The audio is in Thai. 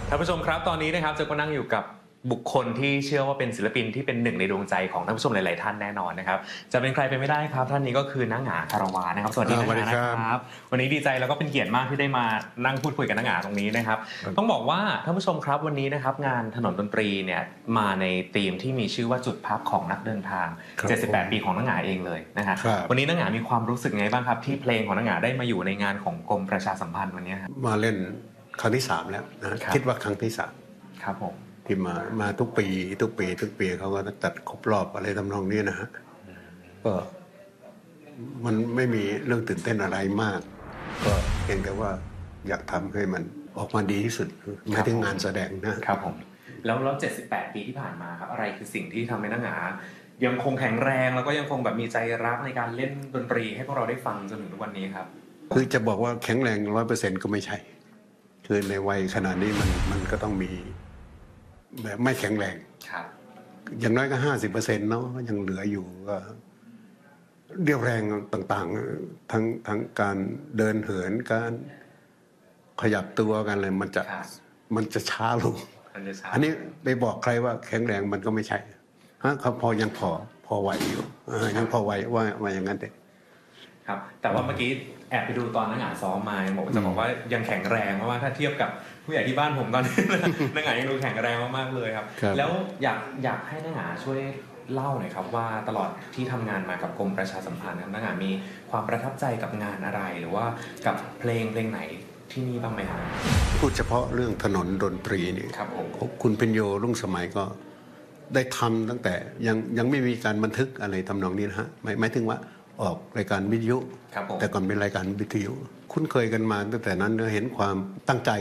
ท่านผู้ชมครับตอนนี้นะครับจะก็นั่งอยู่กับบุคคลที่เชื่อว่าเป็นศิลปินที่เป็นหนึ่งในดวงใจของท่านผู้ชมหลายๆท่านแน่นอนนะครับจะเป็นใครไปไม่ได้ครับท่านนี้ก็คือน้าหงาคารวานะครับสวัสดีน้าหงานะครับวันนี้ดีใจแล้วก็เป็นเกียรติมากที่ได้มานั่งพูดคุยกับน้าหงาตรงนี้นะครับต้องบอกว่าท่านผู้ชมครับวันนี้นะครับงานถนนดนตรีเนี่ยมาในธีมที่มีชื่อว่าจุดพักของนักเดินทาง78ปีของน้าหงาเองเลยนะฮะวันนี้น้าหงามีความรู้สึกไงบ้างครับที่เพลงของน้าหงาได้มาอยู่ในงานของกรมประชาสัมพันธ์วันนี้ครับมาเล่นครั้งที่3แล้วนะคิดว่าครั้งที่3 ครับผมที่มาทุกปีเขาก็จัดครบรอบอะไรทำนองนี้นะฮะก็มันไม่มีเรื่องตื่นเต้นอะไรมากก็เพียงแต่ว่าอยากทำให้มันออกมาดีที่สุดหมายถึงงานแสดงนะครับผมแล้ว78ปีที่ผ่านมาครับอะไรคือสิ่งที่ทำให้น้าหงายังคงแข็งแรงแล้วก็ยังคงแบบมีใจรักในการเล่นดนตรีให้พวกเราได้ฟังจนถึงทุกวันนี้ครับคือจะบอกว่าแข็งแรง 100% ก็ไม่ใช่คือในวัยขนาดนี้มันก็ต้องมีแบบไม่แข็งแรงครับอย่างน้อยก็ 50% เนาะยังเหลืออยู่ก็เรี่ยวแรงต่างๆทั้งการเดินเหินการขยับตัวกันอะไรมันจะช้าลงอันนี้ไปบอกใครว่าแข็งแรงมันก็ไม่ใช่ฮะเขายังพอไหวอยู่ยังพอไหวว่าอย่างนั้นเด็ครับแต่ว่าเมื่อกี้แอบไปดูตอนน้าหงาซ้อมมาจะบอกว่ายังแข็งแรงมากๆถ้าเทียบกับผู้ใหญ่ที่บ้านผมตอนนี้น้าหงายังดูแข็งแรงมากๆเลยครับแล้วอยากให้น้าหงาช่วยเล่าหน่อยครับว่าตลอดที่ทำงานมากับกรมประชาสัมพันธ์น้าหงามีความประทับใจกับงานอะไรหรือว่ากับเพลงไหนที่นี่บ้างไหมครับพูดเฉพาะเรื่องถนนดนตรีนี่ครับผมคุณพิญโยรุ่งสมัยก็ได้ทำตั้งแต่ยังไม่มีการบันทึกอะไรทำนองนี้นะฮะหมายถึงว่าออกรายการวิทยุแต่ก่อนเป็นรายการวิทยุคุ้นเคยกันมาตั้งแต่นั้นเห็นความตั้งใจ